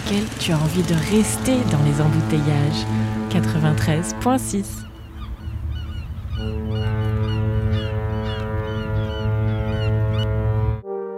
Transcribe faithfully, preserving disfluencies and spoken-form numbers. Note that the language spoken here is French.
laquelle tu as envie de rester dans les embouteillages. quatre-vingt-treize virgule six.